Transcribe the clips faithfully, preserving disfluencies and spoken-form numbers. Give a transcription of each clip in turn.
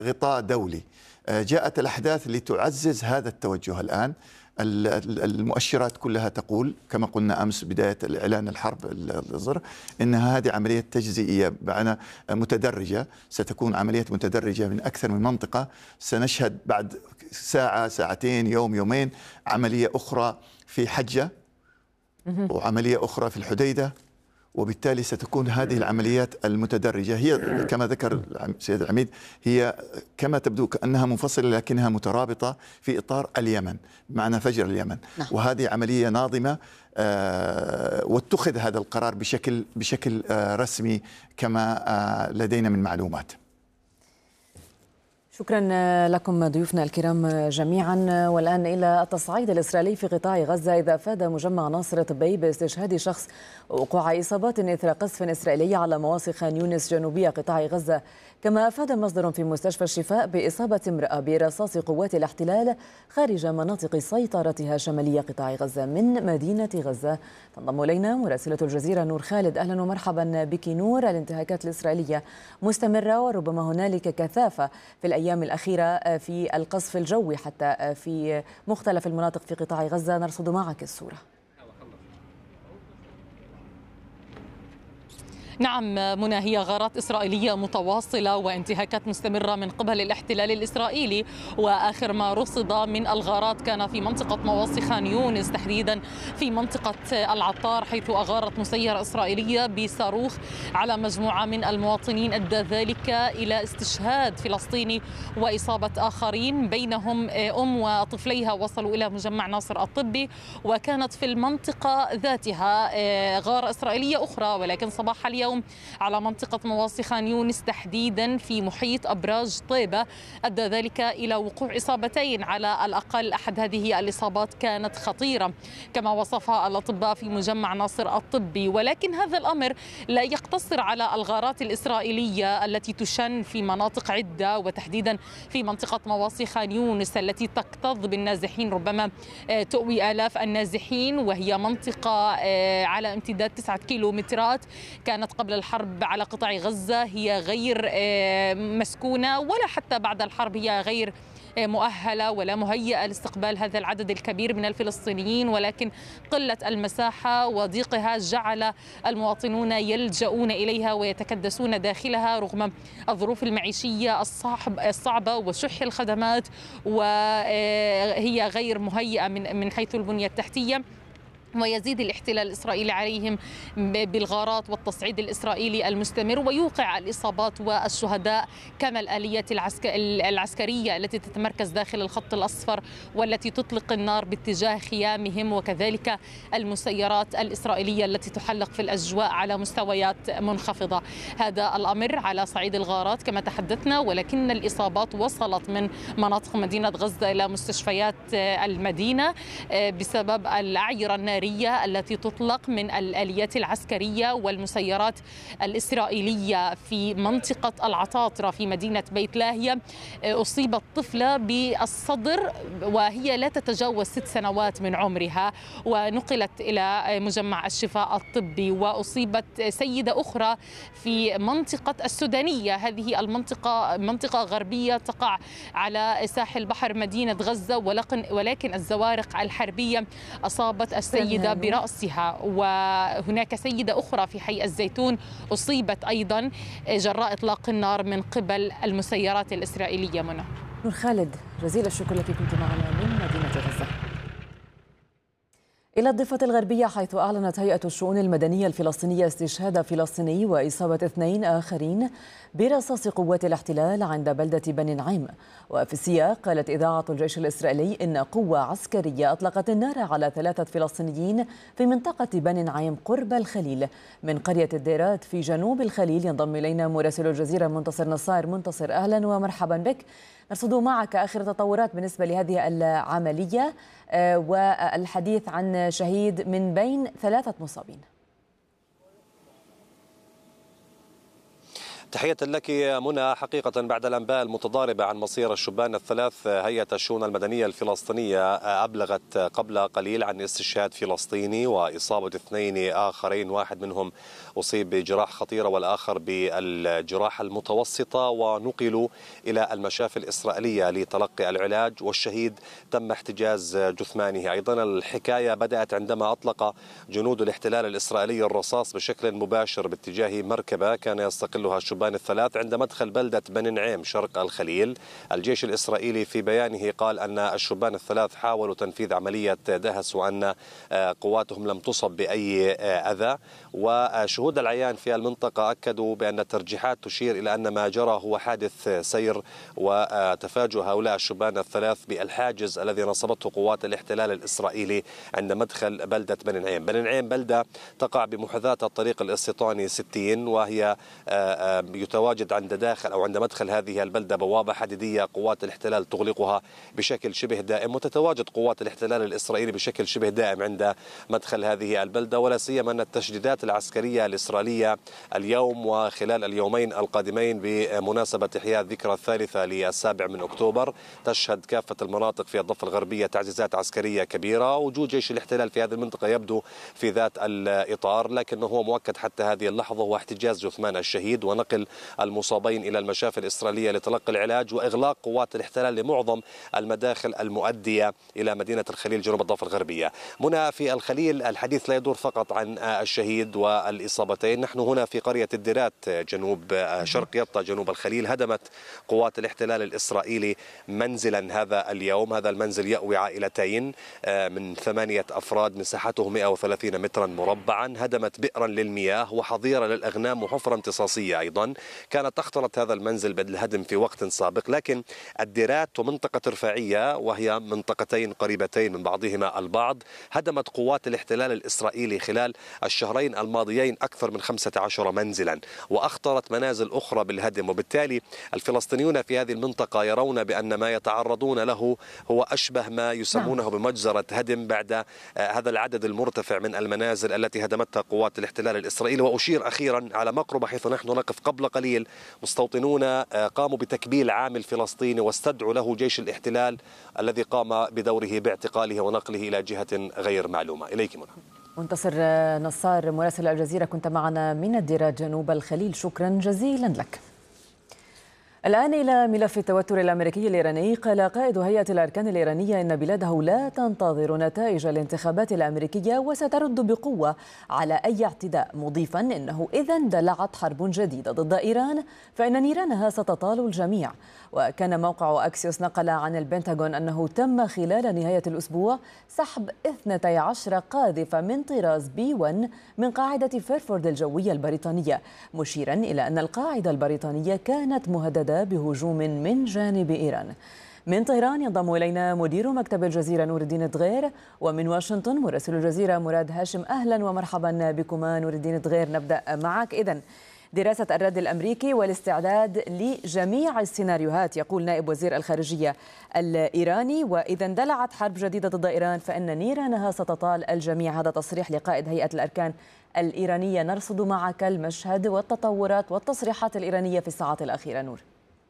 غطاء دولي. جاءت الأحداث لتعزز هذا التوجه الآن. المؤشرات كلها تقول كما قلنا أمس بداية الإعلان الحرب الزر إن هذه عملية تجزئية معنا متدرجة، ستكون عملية متدرجة من أكثر من منطقة. سنشهد بعد ساعة ساعتين يوم يومين عملية أخرى في حجة وعملية أخرى في الحديدة، وبالتالي ستكون هذه العمليات المتدرجة هي كما ذكر سيد العميد هي كما تبدو كأنها منفصلة لكنها مترابطة في إطار اليمن معنى فجر اليمن. نعم. وهذه عملية ناظمة آه واتخذ هذا القرار بشكل بشكل آه رسمي كما آه لدينا من معلومات. شكرا لكم ضيوفنا الكرام جميعا. والآن إلى التصعيد الإسرائيلي في قطاع غزة، إذا أفاد مجمع ناصر الطبي باستشهاد شخص وقوع إصابات إثر قذف إسرائيلي على مواصي خان يونس جنوبية قطاع غزة. كما أفاد مصدر في مستشفى الشفاء بإصابة امرأة برصاص قوات الاحتلال خارج مناطق سيطرتها شمالية قطاع غزة من مدينة غزة. تنضم إلينا مراسلة الجزيرة نور خالد. أهلا ومرحبا بك نور. الانتهاكات الإسرائيلية مستمرة وربما هنالك كثافة في الأيام الأخيرة في القصف الجوي حتى في مختلف المناطق في قطاع غزة. نرصد معك الصورة. نعم منى، هي غارات إسرائيلية متواصلة وانتهاكات مستمرة من قبل الاحتلال الإسرائيلي، وآخر ما رصد من الغارات كان في منطقة مواصي خان يونس تحديدا في منطقة العطار، حيث أغارت مسيرة إسرائيلية بصاروخ على مجموعة من المواطنين، أدى ذلك إلى استشهاد فلسطيني وإصابة آخرين بينهم أم وطفليها وصلوا إلى مجمع ناصر الطبي. وكانت في المنطقة ذاتها غارة إسرائيلية أخرى ولكن صباح اليوم على منطقة مواصي خان يونس تحديدا في محيط أبراج طيبة، أدى ذلك إلى وقوع إصابتين على الأقل. أحد هذه الإصابات كانت خطيرة كما وصفها الأطباء في مجمع ناصر الطبي. ولكن هذا الأمر لا يقتصر على الغارات الإسرائيلية التي تشن في مناطق عدة وتحديدا في منطقة مواصي خان يونس التي تكتظ بالنازحين، ربما تؤوي آلاف النازحين، وهي منطقة على امتداد تسعة كيلومترات كانت قبل الحرب على قطاع غزة هي غير مسكونة، ولا حتى بعد الحرب هي غير مؤهلة ولا مهيئة لاستقبال هذا العدد الكبير من الفلسطينيين. ولكن قلة المساحة وضيقها جعل المواطنون يلجؤون إليها ويتكدسون داخلها رغم الظروف المعيشية الصعبة وشح الخدمات، وهي غير مهيئة من حيث البنية التحتية. ويزيد الاحتلال الإسرائيلي عليهم بالغارات والتصعيد الإسرائيلي المستمر ويوقع الإصابات والشهداء، كما الآليات العسكرية التي تتمركز داخل الخط الأصفر والتي تطلق النار باتجاه خيامهم، وكذلك المسيرات الإسرائيلية التي تحلق في الأجواء على مستويات منخفضة. هذا الأمر على صعيد الغارات كما تحدثنا، ولكن الإصابات وصلت من مناطق مدينة غزة إلى مستشفيات المدينة بسبب الأعيرة النارية التي تطلق من الآليات العسكرية والمسيرات الإسرائيلية. في منطقة العطاطرة في مدينة بيت لاهيا أصيبت طفلة بالصدر وهي لا تتجاوز ست سنوات من عمرها ونقلت إلى مجمع الشفاء الطبي. وأصيبت سيدة أخرى في منطقة السودانية، هذه المنطقة منطقة غربية تقع على ساحل بحر مدينة غزة، ولكن الزوارق الحربية أصابت السيدة برأسها. وهناك سيدة أخرى في حي الزيتون أصيبت أيضا جراء إطلاق النار من قبل المسيرات الإسرائيلية. منى. نور خالد، جزيل الشكر لك، كنت معنا من مدينة غزة. إلى الضفة الغربية، حيث أعلنت هيئة الشؤون المدنية الفلسطينية استشهاد فلسطيني وإصابة اثنين آخرين برصاص قوات الاحتلال عند بلدة بني نعيم. وفي السياق قالت إذاعة الجيش الإسرائيلي إن قوة عسكرية أطلقت النار على ثلاثة فلسطينيين في منطقة بني نعيم قرب الخليل من قرية الديرات في جنوب الخليل. ينضم إلينا مراسل الجزيرة منتصر نصار. منتصر، أهلا ومرحبا بك. نرصد معك آخر تطورات بالنسبة لهذه العملية والحديث عن شهيد من بين ثلاثة مصابين. تحية لك منى. حقيقة بعد الأنباء المتضاربة عن مصير الشبان الثلاث، هيئة الشؤون المدنية الفلسطينية أبلغت قبل قليل عن استشهاد فلسطيني وإصابة اثنين آخرين، واحد منهم أصيب بجراح خطيرة والآخر بالجراح المتوسطة، ونقلوا إلى المشافي الإسرائيلية لتلقي العلاج، والشهيد تم احتجاز جثمانه. أيضا الحكاية بدأت عندما أطلق جنود الاحتلال الإسرائيلي الرصاص بشكل مباشر باتجاه مركبة كان يستقلها الشبان الثلاث عند مدخل بلدة بني نعيم شرق الخليل. الجيش الإسرائيلي في بيانه قال أن الشبان الثلاث حاولوا تنفيذ عملية دهس وأن قواتهم لم تصب بأي أذى، وشهود العيان في المنطقة أكدوا بأن الترجيحات تشير إلى أن ما جرى هو حادث سير وتفاجؤ هؤلاء الشبان الثلاث بالحاجز الذي نصبته قوات الاحتلال الإسرائيلي عند مدخل بلدة بني نعيم. بني نعيم بلدة تقع بمحاذاة الطريق الاستيطاني ستين، وهي يتواجد عند داخل أو عند مدخل هذه البلدة بوابة حديدية قوات الاحتلال تغلقها بشكل شبه دائم، وتتواجد قوات الاحتلال الإسرائيلي بشكل شبه دائم عند مدخل هذه البلدة، ولا سيما أن التشديدات العسكرية الإسرائيلية اليوم وخلال اليومين القادمين بمناسبة إحياء الذكرى الثالثة للسابع من أكتوبر تشهد كافة المناطق في الضفة الغربية تعزيزات عسكرية كبيرة. وجود جيش الاحتلال في هذه المنطقة يبدو في ذات الإطار، لكنه هو مؤكد حتى هذه اللحظة هو احتجاز جثمان الشهيد ونقل المصابين إلى المشافي الإسرائيلية لتلقي العلاج، وإغلاق قوات الاحتلال لمعظم المداخل المؤدية إلى مدينة الخليل جنوب الضفة الغربية. منى، في الخليل الحديث لا يدور فقط عن الشهيد والإصابتين، نحن هنا في قرية الديرات جنوب شرق يطا جنوب الخليل. هدمت قوات الاحتلال الإسرائيلي منزلا هذا اليوم، هذا المنزل يأوي عائلتين من ثمانية أفراد مساحته مئة وثلاثين مترا مربعا. هدمت بئرا للمياه وحظيرة للأغنام وحفرة امتصاصية أيضا كانت اختلط هذا المنزل بالهدم في وقت سابق. لكن الديرات ومنطقة رفاعية وهي منطقتين قريبتين من بعضهما البعض هدمت قوات الاحتلال الإسرائيلي خلال الشهرين الماضيين أكثر من خمسة عشر منزلا، وأخطرت منازل أخرى بالهدم. وبالتالي الفلسطينيون في هذه المنطقة يرون بأن ما يتعرضون له هو أشبه ما يسمونه بمجزرة هدم بعد هذا العدد المرتفع من المنازل التي هدمتها قوات الاحتلال الإسرائيلي. وأشير أخيرا على مقربة حيث نحن نقف قبل قليل مستوطنون قاموا بتكبيل عامل فلسطيني واستدعوا له جيش الاحتلال الذي قام بدوره باعتقاله ونقله إلى جهة غير معلومة. إليك منى. منتصر نصار مراسل الجزيرة كنت معنا من الديرات جنوب الخليل، شكرا جزيلا لك. الآن إلى ملف التوتر الأمريكي الإيراني. قال قائد هيئة الأركان الإيرانية إن بلاده لا تنتظر نتائج الانتخابات الأمريكية وسترد بقوة على أي اعتداء، مضيفا إنه إذا اندلعت حرب جديدة ضد إيران فإن نيرانها ستطال الجميع. وكان موقع أكسيوس نقل عن البنتاغون أنه تم خلال نهاية الأسبوع سحب اثنتي عشرة قاذفة من طراز بي واحد من قاعدة فيرفورد الجوية البريطانية، مشيرا إلى أن القاعدة البريطانية كانت مهددة بهجوم من جانب إيران. من طهران ينضم إلينا مدير مكتب الجزيرة نور الدين دغير، ومن واشنطن مراسل الجزيرة مراد هاشم. أهلا ومرحبا بكما نور الدين دغير. نبدأ معك. إذن دراسة الرد الأمريكي والاستعداد لجميع السيناريوهات، يقول نائب وزير الخارجية الإيراني، وإذا اندلعت حرب جديدة ضد إيران فإن نيرانها ستطال الجميع. هذا تصريح لقائد هيئة الأركان الإيرانية. نرصد معك المشهد والتطورات والتصريحات الإيرانية في الساعات الأخيرة. نور.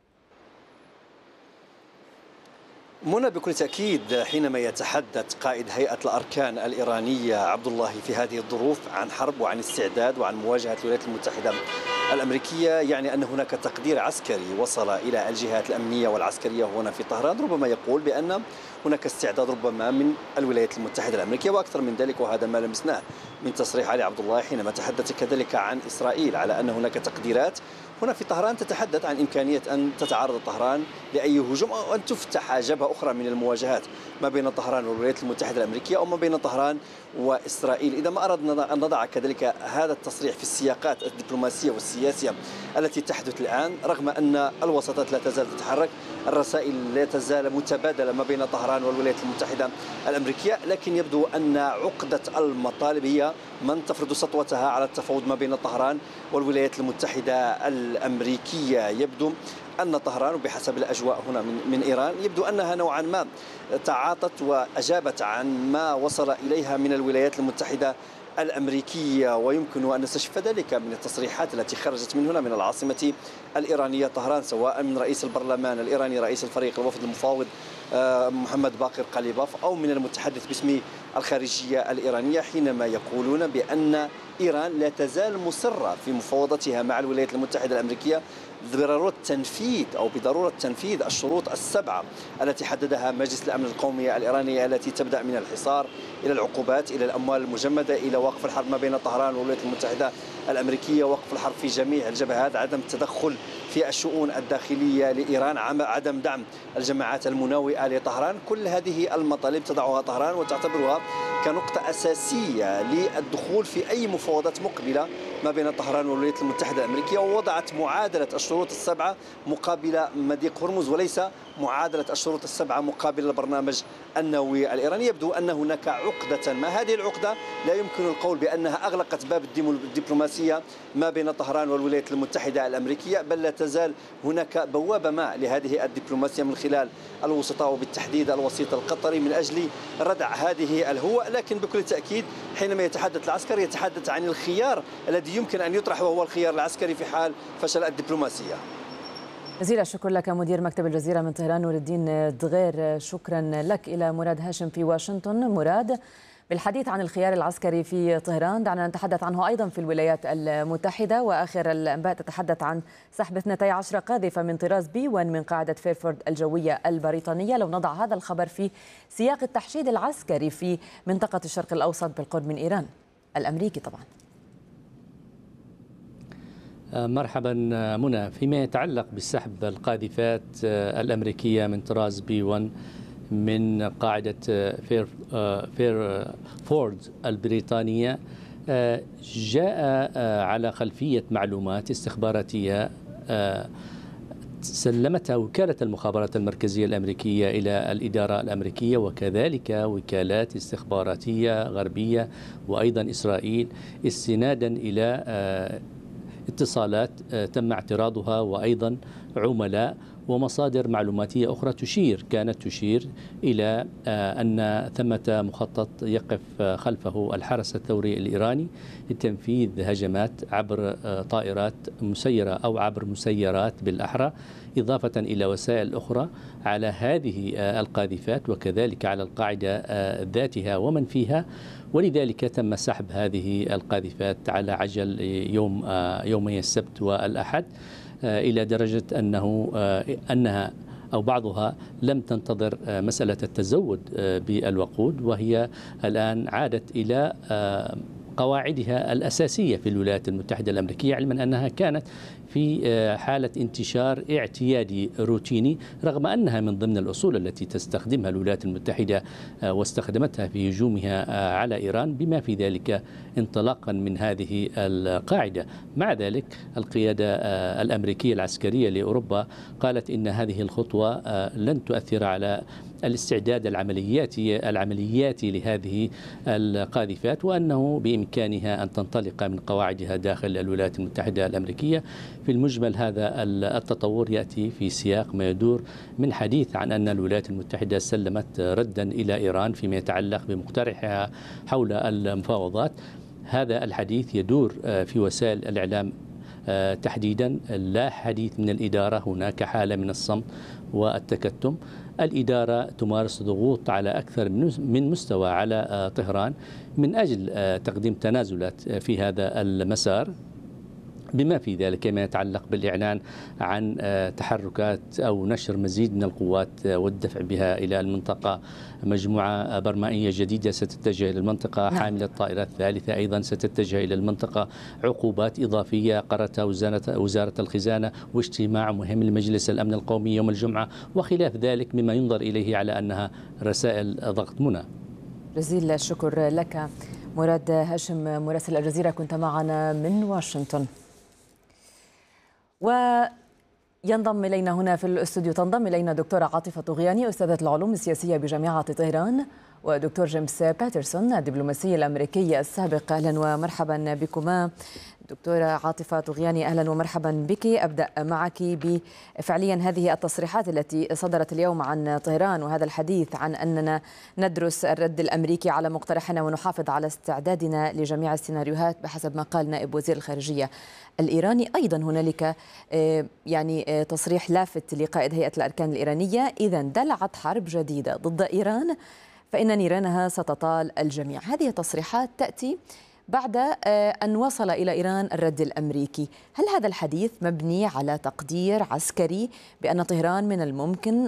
منى، بكل تأكيد حينما يتحدث قائد هيئة الأركان الإيرانية عبد الله في هذه الظروف عن حرب وعن استعداد وعن مواجهة الولايات المتحدة الأمريكية، يعني أن هناك تقدير عسكري وصل إلى الجهات الأمنية والعسكرية هنا في طهران. ربما يقول بأن هناك استعداد ربما من الولايات المتحدة الأمريكية وأكثر من ذلك، وهذا ما لمسناه من تصريح علي عبد الله حينما تحدث كذلك عن إسرائيل، على أن هناك تقديرات هنا في طهران تتحدث عن إمكانية أن تتعرض طهران لأي هجوم أو أن تفتح جبهة أخرى من المواجهات ما بين طهران والولايات المتحدة الأمريكية أو ما بين طهران وإسرائيل. إذا ما أردنا أن نضع كذلك هذا التصريح في السياقات الدبلوماسية والسياسية التي تحدث الآن، رغم أن الوساطات لا تزال تتحرك، الرسائل لا تزال متبادلة ما بين طهران والولايات المتحدة الأمريكية، لكن يبدو أن عقدة المطالب هي من تفرض سطوتها على التفاوض ما بين طهران والولايات المتحدة الأمريكية. يبدو أن طهران وبحسب الأجواء هنا من, من إيران يبدو أنها نوعا ما تعاطت وأجابت عن ما وصل إليها من الولايات المتحدة الأمريكية. ويمكن أن نستشف ذلك من التصريحات التي خرجت من هنا من العاصمة الإيرانية طهران، سواء من رئيس البرلمان الإيراني رئيس الفريق الوفد المفاوض محمد باقر قليباف أو من المتحدث باسم الخارجية الإيرانية، حينما يقولون بأن إيران لا تزال مصرة في مفاوضتها مع الولايات المتحدة الأمريكية بضرورة تنفيذ أو بضرورة تنفيذ الشروط السبعة التي حددها مجلس الأمن القومي الإيراني، التي تبدأ من الحصار إلى العقوبات إلى الأموال المجمدة إلى وقف الحرب ما بين طهران والولايات المتحدة الأمريكية، وقف الحرب في جميع الجبهات، عدم التدخل في الشؤون الداخلية لإيران، عدم دعم الجماعات المناوئة لطهران. كل هذه المطالب تضعها طهران وتعتبرها كنقطة أساسية للدخول في أي مفاوضات مقبلة ما بين طهران والولايات المتحدة الأمريكية، ووضعت معادلة الشروط السبعة مقابل مضيق هرمز وليس معادلة الشروط السبعة مقابل البرنامج النووي الإيراني. يبدو أن هناك عقدة ما، هذه العقدة لا يمكن القول بأنها أغلقت باب الدبلوماسية ما بين طهران والولايات المتحدة الأمريكية، بل لا تزال هناك بوابة ما لهذه الدبلوماسية من خلال الوسطاء وبالتحديد الوسيط القطري من أجل ردع هذه الهوة. لكن بكل تأكيد حينما يتحدث العسكري يتحدث عن الخيار الذي يمكن أن يطرح، وهو الخيار العسكري في حال فشل الدبلوماسية. جزيل الشكر لك مدير مكتب الجزيرة من طهران نور الدين دغير. شكرا لك. إلى مراد هاشم في واشنطن. مراد، بالحديث عن الخيار العسكري في طهران دعنا نتحدث عنه أيضا في الولايات المتحدة، وآخر الأنباء تتحدث عن سحب اثنتي عشرة قاذفة من طراز بي واحد من قاعدة فيرفورد الجوية البريطانية. لو نضع هذا الخبر في سياق التحشيد العسكري في منطقة الشرق الأوسط بالقرب من إيران الأمريكي طبعا. مرحبا منى. فيما يتعلق بسحب القاذفات الأمريكية من طراز بي واحد من قاعدة فير فيرفورد البريطانية، جاء على خلفية معلومات استخباراتية سلمتها وكالة المخابرات المركزية الأمريكية إلى الإدارة الأمريكية، وكذلك وكالات استخباراتية غربية وأيضا إسرائيل، استنادا إلى اتصالات تم اعتراضها وأيضا عملاء ومصادر معلوماتية أخرى تشير كانت تشير إلى أن ثمة مخطط يقف خلفه الحرس الثوري الإيراني لتنفيذ هجمات عبر طائرات مسيرة أو عبر مسيرات بالأحرى، إضافة إلى وسائل أخرى على هذه القاذفات وكذلك على القاعدة ذاتها ومن فيها. ولذلك تم سحب هذه القاذفات على عجل يوم يومي السبت والأحد، إلى درجة أنه أنها أو بعضها لم تنتظر مسألة التزود بالوقود، وهي الآن عادت إلى قواعدها الأساسية في الولايات المتحدة الأمريكية، علما أنها كانت في حالة انتشار اعتيادي روتيني، رغم أنها من ضمن الأصول التي تستخدمها الولايات المتحدة واستخدمتها في هجومها على إيران، بما في ذلك انطلاقا من هذه القاعدة. مع ذلك القيادة الأمريكية العسكرية لأوروبا قالت إن هذه الخطوة لن تؤثر على الاستعداد العملياتي العملياتي لهذه القاذفات، وأنه بإمكانها أن تنطلق من قواعدها داخل الولايات المتحدة الأمريكية. في المجمل هذا التطور يأتي في سياق ما يدور من حديث عن أن الولايات المتحدة سلمت ردا إلى إيران فيما يتعلق بمقترحها حول المفاوضات. هذا الحديث يدور في وسائل الإعلام تحديدا، لا حديث من الإدارة، هناك حالة من الصمت والتكتم. الإدارة تمارس ضغوط على أكثر من مستوى على طهران من أجل تقديم تنازلات في هذا المسار، بما في ذلك ما يتعلق بالإعلان عن تحركات أو نشر مزيد من القوات والدفع بها إلى المنطقة. مجموعة برمائية جديدة ستتجه إلى المنطقة، حاملة طائرات ثالثة أيضا ستتجه إلى المنطقة، عقوبات إضافية قررتها وزارة, وزارة الخزانة، واجتماع مهم لمجلس الأمن القومي يوم الجمعة وخلاف ذلك، مما ينظر إليه على أنها رسائل ضغط. منى، جزيل الشكر لك مراد هاشم مراسل الجزيرة، كنت معنا من واشنطن. وينضم إلينا هنا في الاستوديو تنضم إلينا دكتورة عاطفة طغياني أستاذة العلوم السياسية بجامعة طهران، ودكتور جيمس باترسون الدبلوماسي الأمريكي السابق. أهلا ومرحبا بكما. دكتورة عاطفة طغياني، أهلا ومرحبا بك. أبدأ معك بفعليا هذه التصريحات التي صدرت اليوم عن طهران، وهذا الحديث عن أننا ندرس الرد الأمريكي على مقترحنا ونحافظ على استعدادنا لجميع السيناريوهات بحسب ما قال نائب وزير الخارجية الإيراني. أيضا هنالك يعني تصريح لافت لقائد هيئة الأركان الإيرانية: إذا اندلعت حرب جديدة ضد إيران فإن نيرانها ستطال الجميع. هذه تصريحات تأتي بعد أن وصل إلى إيران الرد الأمريكي. هل هذا الحديث مبني على تقدير عسكري بأن طهران من الممكن